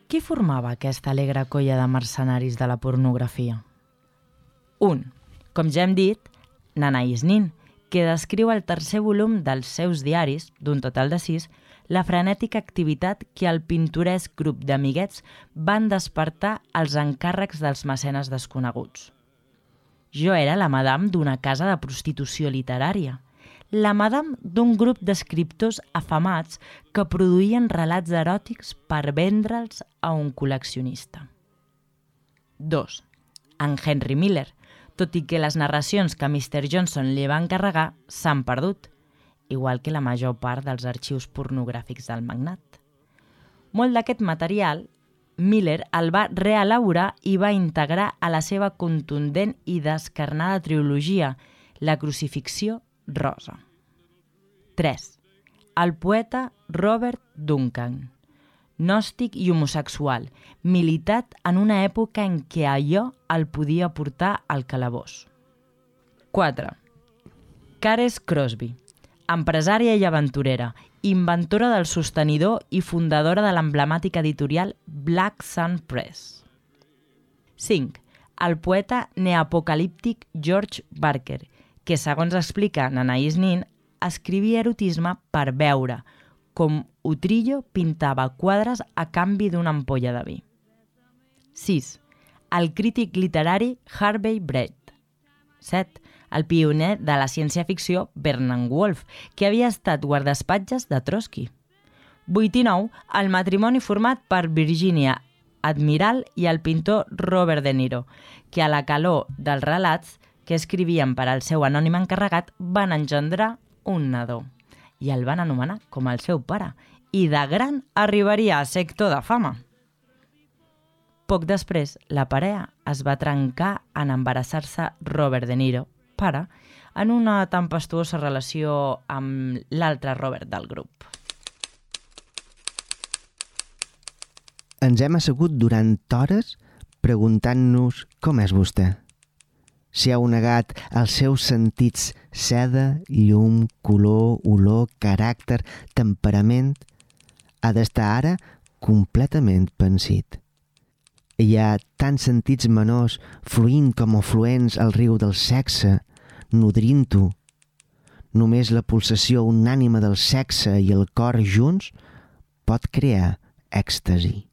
Qui formava aquesta alegre colla de mercenaris de la pornografia? 1. Com ja hem dit, Nanais Nin, que descriu el tercer volum dels seus diaris, d'un total de 6, la frenètica activitat que el pintoresc grup d'amiguets van despertar als encàrrecs dels mecenes desconeguts. Jo era la madame d'una casa de prostitució literària, la madame d'un grup d'escriptors afamats que produïen relats eròtics per vendre'ls a un col·leccionista. 2. En Henry Miller, tot i que les narracions que Mr. Johnson li va encarregar s'han perdut, igual que la major part dels arxius pornogràfics del magnat. Molt d'aquest material, Miller el va reelaborar i va integrar a la seva contundent i descarnada trilogia, La crucifixió rosa. 3. El poeta Robert Duncan, gnòstic i homosexual, militat en una època en què allò el podia portar al calabós. 4. Cares Crosby, empresària i aventurera, inventora del sostenidor i fundadora de l'emblemàtica editorial Black Sun Press. 5. El poeta neapocalíptic George Barker, que, segons explica Nanais Nin, escrivia erotisme per veure com Utrillo pintava quadres a canvi d'una ampolla de vi. 6. El crític literari Harvey Brett. 7. El pioner de la ciència-ficció Bernard Wolfe, que havia estat guardaespatlles de Trotsky. 8 i 9. El matrimoni format per Virginia Admiral i el pintor Robert De Niro, que a la calor dels relats que escrivien per al seu anònim encarregat van engendrar un nadó i el van anomenar com el seu pare i de gran arribaria a ser actor de fama. Poc després, la parella es va trencar en embarassar-se Robert De Niro, pare, en una tempestuosa relació amb l'altre Robert del grup. Ens hem assegut durant hores preguntant-nos com és vostè. Si heu negat els seus sentits seda, llum, color, olor, caràcter, temperament, ha d'estar ara completament pensit. Hi ha tants sentits menors fluint com afluents al riu del sexe, nodrint-ho. Només la pulsació unànime del sexe i el cor junts pot crear èxtasi.